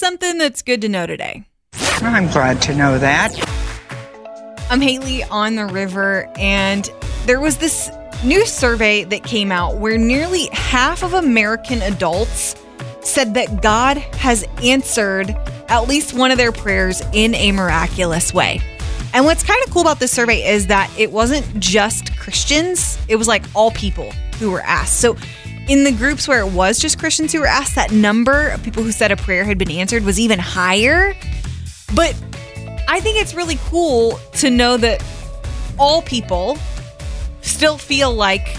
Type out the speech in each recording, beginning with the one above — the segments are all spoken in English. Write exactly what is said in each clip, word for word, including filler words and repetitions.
something that's good to know today. I'm glad to know that. I'm Haley on the river, and there was this new survey that came out where nearly half of American adults said that God has answered at least one of their prayers in a miraculous way. And what's kind of cool about this survey is that it wasn't just Christians. It was like all people who were asked. So in the groups where it was just Christians who were asked, that number of people who said a prayer had been answered was even higher. But I think it's really cool to know that all people still feel like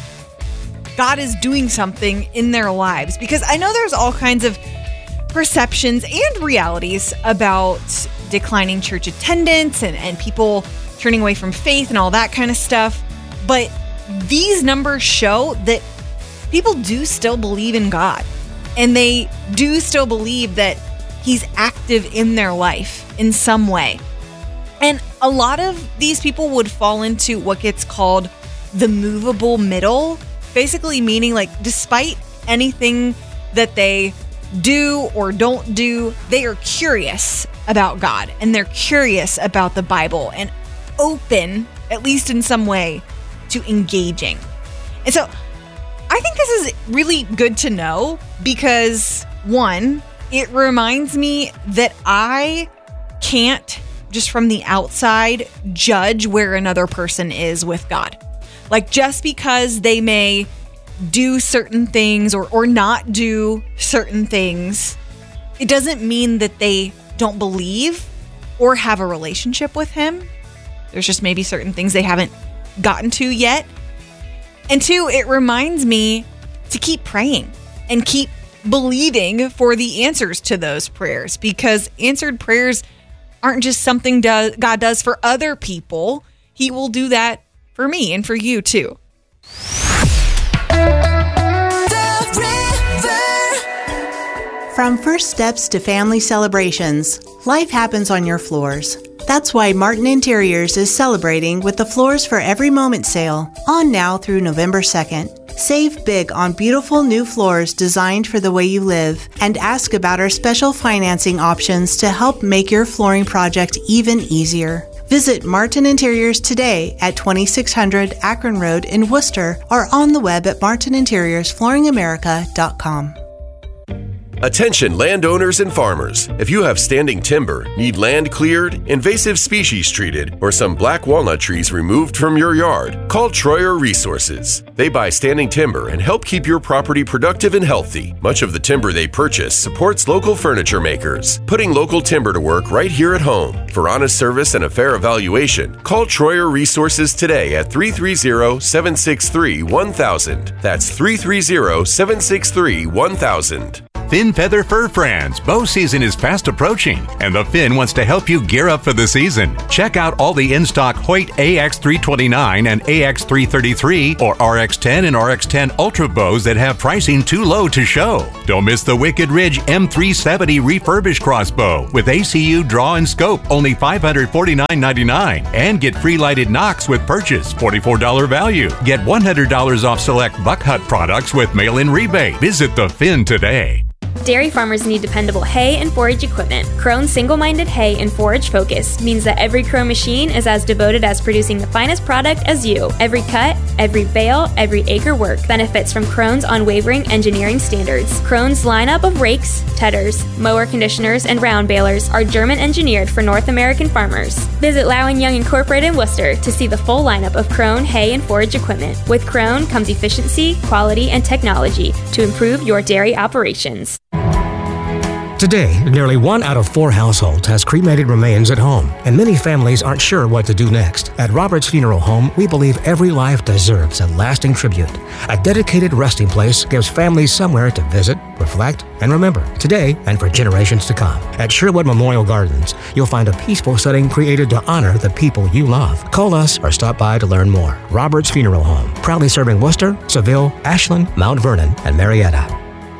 God is doing something in their lives, because I know there's all kinds of perceptions and realities about declining church attendance and, and people turning away from faith and all that kind of stuff. But these numbers show that people do still believe in God, and they do still believe that He's active in their life in some way. And a lot of these people would fall into what gets called the movable middle, basically meaning like despite anything that they do or don't do, they are curious about God and they're curious about the Bible and open, at least in some way, to engaging. And so I think this is really good to know because, one, it reminds me that I can't, just from the outside, judge where another person is with God. Like, just because they may do certain things or, or not do certain things, it doesn't mean that they don't believe or have a relationship with Him. There's just maybe certain things they haven't gotten to yet. And two, it reminds me to keep praying and keep believing for the answers to those prayers, because answered prayers aren't just something do- God does for other people. He will do that for me and for you too. From first steps to family celebrations, life happens on your floors. That's why Martin Interiors is celebrating with the Floors for Every Moment sale, on now through November second. Save big on beautiful new floors designed for the way you live, and ask about our special financing options to help make your flooring project even easier. Visit Martin Interiors today at twenty-six hundred Akron Road in Worcester, or on the web at martin interiors flooring america dot com. Attention landowners and farmers. If you have standing timber, need land cleared, invasive species treated, or some black walnut trees removed from your yard, call Troyer Resources. They buy standing timber and help keep your property productive and healthy. Much of the timber they purchase supports local furniture makers, putting local timber to work right here at home. For honest service and a fair evaluation, call Troyer Resources today at three three zero, seven six three, one thousand. That's three three zero, seven six three, one thousand. Finn Feather Fur Friends. Bow season is fast approaching, and the Finn wants to help you gear up for the season. Check out all the in-stock Hoyt A X three twenty-nine and A X three thirty-three or R X ten and R X ten Ultra bows that have pricing too low to show. Don't miss the Wicked Ridge M three seventy refurbished crossbow with A C U draw and scope, only five hundred forty-nine ninety-nine, and get free lighted nocks with purchase, forty-four dollars value. Get one hundred dollars off select Buck Hut products with mail-in rebate. Visit the Finn today. Dairy farmers need dependable hay and forage equipment. Krone's single-minded hay and forage focus means that every Krone machine is as devoted as producing the finest product as you. Every cut, every bale, every acre work benefits from Krone's unwavering engineering standards. Krone's lineup of rakes, tedders, mower conditioners, and round balers are German-engineered for North American farmers. Visit Lau and Young Incorporated in Worcester to see the full lineup of Krone hay and forage equipment. With Krone comes efficiency, quality, and technology to improve your dairy operations. Today, nearly one out of four households has cremated remains at home, and many families aren't sure what to do next. At Roberts Funeral Home, we believe every life deserves a lasting tribute. A dedicated resting place gives families somewhere to visit, reflect, and remember, today and for generations to come. At Sherwood Memorial Gardens, you'll find a peaceful setting created to honor the people you love. Call us or stop by to learn more. Roberts Funeral Home, proudly serving Worcester, Seville, Ashland, Mount Vernon, and Marietta.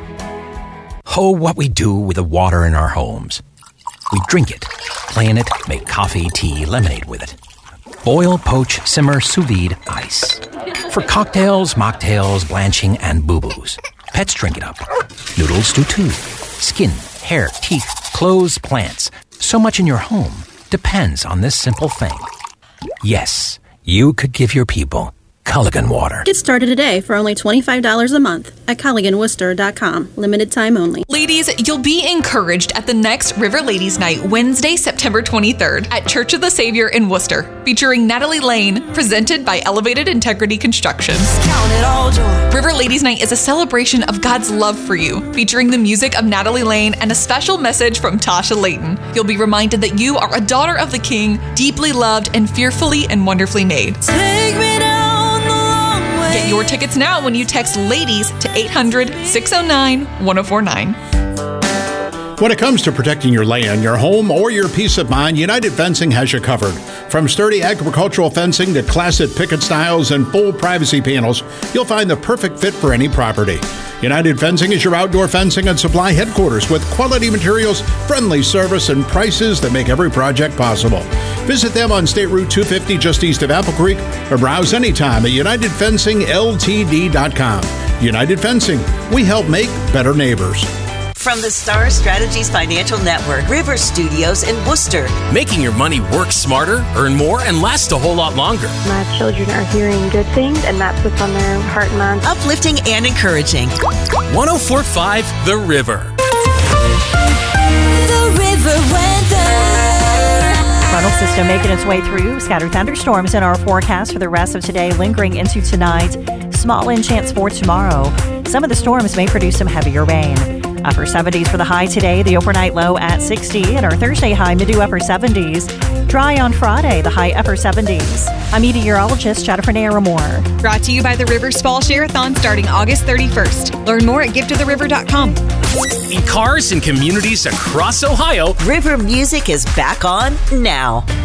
Oh, what we do with the water in our homes. We drink it, play in it, make coffee, tea, lemonade with it. Boil, poach, simmer, sous vide, ice. For cocktails, mocktails, blanching, and boo-boos. Pets drink it up. Noodles do too. Skin, hair, teeth, clothes, plants. So much in your home depends on this simple thing. Yes, you could give your people Culligan water. Get started today for only twenty-five dollars a month at Culligan Worcester dot com. Limited time only. Ladies, you'll be encouraged at the next River Ladies Night, Wednesday, September twenty-third at Church of the Savior in Worcester, featuring Natalie Lane, presented by Elevated Integrity Construction. Count it all joy. River Ladies Night is a celebration of God's love for you, featuring the music of Natalie Lane and a special message from Tasha Layton. You'll be reminded that you are a daughter of the King, deeply loved and fearfully and wonderfully made. Take me down. Get your tickets now when you text LADIES to eight hundred, six oh nine, one oh four nine. When it comes to protecting your land, your home, or your peace of mind, United Fencing has you covered. From sturdy agricultural fencing to classic picket styles and full privacy panels, you'll find the perfect fit for any property. United Fencing is your outdoor fencing and supply headquarters with quality materials, friendly service, and prices that make every project possible. Visit them on State Route two fifty just east of Apple Creek or browse anytime at united fencing l t d dot com. United Fencing, we help make better neighbors. From the Star Strategies Financial Network, River Studios in Worcester. Making your money work smarter, earn more, and last a whole lot longer. My children are hearing good things, and that's what's on their heart and mind. Uplifting and encouraging. one oh four point five The River. The River weather. Frontal system making its way through. Scattered thunderstorms in our forecast for the rest of today, lingering into tonight. Small wind chance for tomorrow. Some of the storms may produce some heavier rain. Upper seventies for the high today, the overnight low at sixty, and our Thursday high mid to upper seventies. Dry on Friday, the high upper seventies. I'm meteorologist Jennifer Naramore. Brought to you by the Rivers Fall Share-a-thon starting August thirty-first. Learn more at gift of the river dot com. In cars and communities across Ohio, River Music is back on now.